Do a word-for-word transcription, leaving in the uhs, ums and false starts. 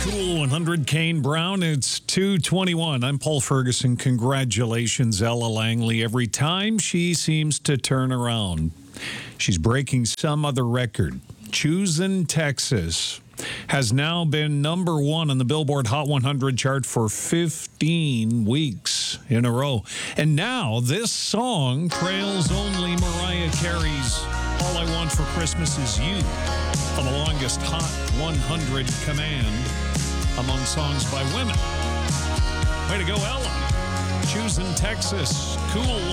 Cool one hundred, Kane Brown. It's two twenty-one. I'm Paul Ferguson. Congratulations, Ella Langley. Every time she seems to turn around, she's breaking some other record. Choosing Texas has now been number one on the Billboard Hot one hundred chart for fifteen weeks in a row. And now this song trails only Mariah Carey's All I Want for Christmas Is You for the longest Hot one hundred command among songs by women. Way to go, Ella. Choosing Texas. Cool